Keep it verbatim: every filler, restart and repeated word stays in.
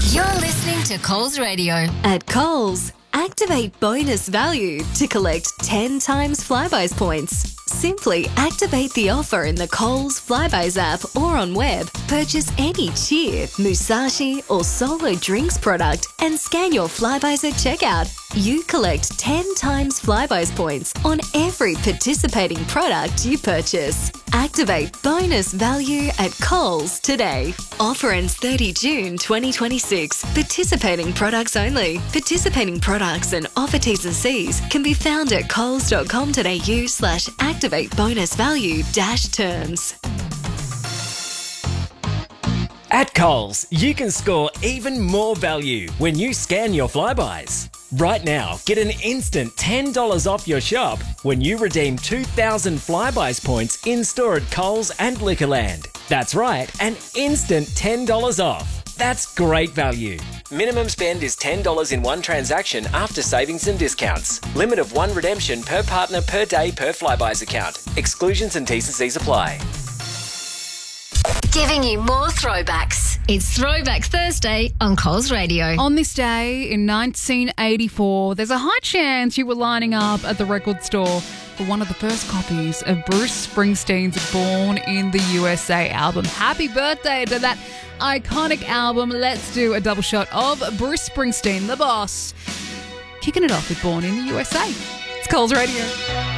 You're listening to Coles Radio. At Coles, activate bonus value to collect ten times Flybuys points. Simply activate the offer in the Coles Flybuys app or on web. Purchase any Cheer, Musashi or Solo drinks product and scan your Flybuys at checkout. You collect ten times Flybuys points on every participating product you purchase. Activate bonus value at Coles today. Offer ends thirtieth of June twenty twenty-six. Participating products only. Participating products and offer T's and C's can be found at coles.com.au slash activate bonus value dash terms. At Coles, you can score even more value when you scan your Flybuys. Right now, get an instant ten dollars off your shop when you redeem two thousand Flybuys points in-store at Coles and Liquorland. That's right, an instant ten dollars off. That's great value. Minimum spend is ten dollars in one transaction after savings and discounts. Limit of one redemption per partner per day per Flybuys account. Exclusions and T's and C's apply. Giving you more throwbacks. It's Throwback Thursday on Coles Radio. On this day in nineteen eighty-four, there's a high chance you were lining up at the record store for one of the first copies of Bruce Springsteen's Born in the U S A album. Happy birthday to that iconic album. Let's do a double shot of Bruce Springsteen, the boss, kicking it off with Born in the U S A. It's Coles Radio.